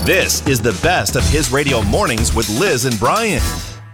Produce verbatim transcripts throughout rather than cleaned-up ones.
This is the best of His Radio Mornings with Liz and Brian.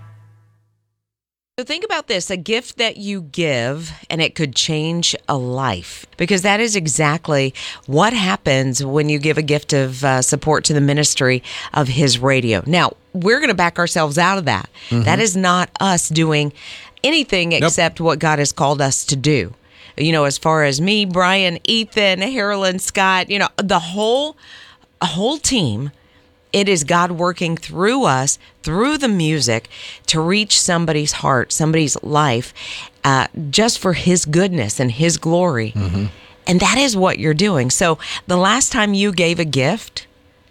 So think about this, a gift that you give and it could change a life, because that is exactly what happens when you give a gift of uh, support to the ministry of His Radio. Now, we're going to back ourselves out of that. Mm-hmm. That is not us doing anything except nope. what God has called us to do. You know, as far as me, Brian, Ethan, Harlan, Scott, you know, the whole, whole team, it is God working through us, through the music, to reach somebody's heart, somebody's life, uh, just for His goodness and His glory. Mm-hmm. And that is what you're doing. So the last time you gave a gift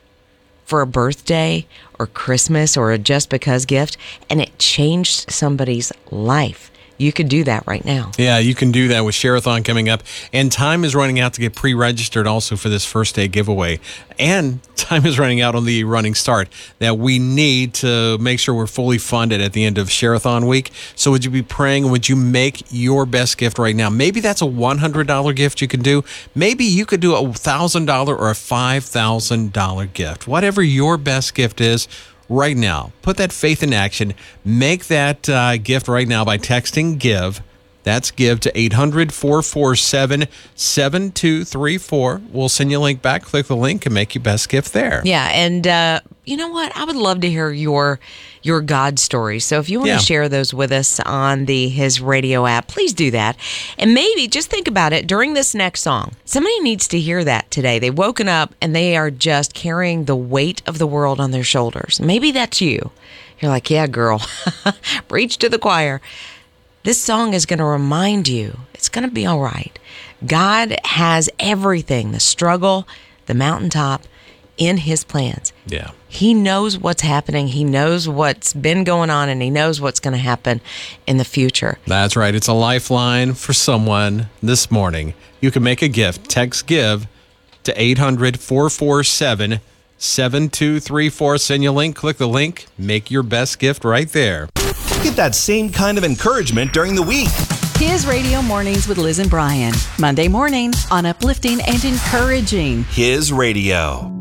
for a birthday or Christmas or a just because gift, and it changed somebody's life, you could do that right now. Yeah, you can do that with Share-a-thon coming up. And time is running out to get pre-registered also for this first day giveaway. And time is running out on the running start that we need to make sure we're fully funded at the end of Share-a-thon week. So would you be praying? Would you make your best gift right now? Maybe that's a one hundred dollars gift you can do. Maybe you could do a one thousand dollars or a five thousand dollars gift. Whatever your best gift is, right now, put that faith in action. Make that uh, gift right now by texting GIVE. That's GIVE to eight hundred, four four seven, seven two three four. We'll send you a link back. Click the link and make your best gift there. Yeah, and uh, you know what? I would love to hear your your God stories. So if you want yeah. to share those with us on the His Radio app, please do that. And maybe just think about it during this next song. Somebody needs to hear that today. They've woken up and they are just carrying the weight of the world on their shoulders. Maybe that's you. You're like, yeah, girl, preach to the choir. This song is going to remind you it's going to be all right. God has everything, the struggle, the mountaintop, in His plans. Yeah. He knows what's happening. He knows what's been going on, and He knows what's going to happen in the future. That's right. It's a lifeline for someone this morning. You can make a gift. Text GIVE to eight hundred, four four seven, seven two three four. Send you a link. Click the link. Make your best gift right there. Get that same kind of encouragement during the week. His Radio Mornings with Liz and Brian. Monday morning on Uplifting and Encouraging. His Radio.